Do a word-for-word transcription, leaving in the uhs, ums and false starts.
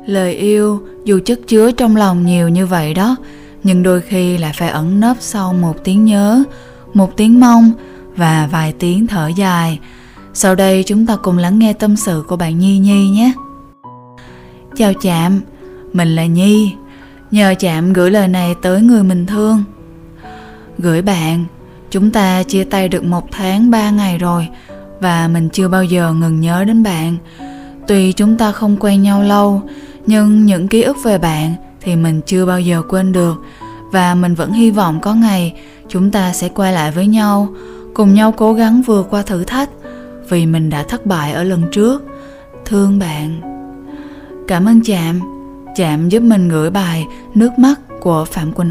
Lời yêu dù chất chứa trong lòng nhiều như vậy đó, nhưng đôi khi lại phải ẩn nấp sau một tiếng nhớ, một tiếng mong và vài tiếng thở dài. Sau đây chúng ta cùng lắng nghe tâm sự của bạn Nhi Nhi nhé. Chào Chạm, mình là Nhi. Nhờ Chạm gửi lời này tới người mình thương. Gửi bạn, chúng ta chia tay được một tháng ba ngày rồi, và mình chưa bao giờ ngừng nhớ đến bạn. Tuy chúng ta không quen nhau lâu, nhưng những ký ức về bạn thì mình chưa bao giờ quên được. Và mình vẫn hy vọng có ngày chúng ta sẽ quay lại với nhau, cùng nhau cố gắng vượt qua thử thách, vì mình đã thất bại ở lần trước. Thương bạn. Cảm ơn Chạm. Chạm giúp mình gửi bài Nước mắt của Phạm Quỳnh